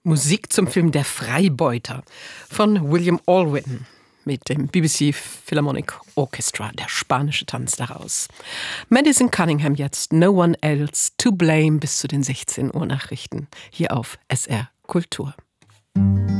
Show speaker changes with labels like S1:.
S1: Musik zum Film Der Freibeuter von William Alwyn mit dem BBC Philharmonic Orchestra, der spanische Tanz daraus. Madison Cunningham jetzt, No One Else to Blame bis zu den 16 Uhr Nachrichten hier auf SR Kultur.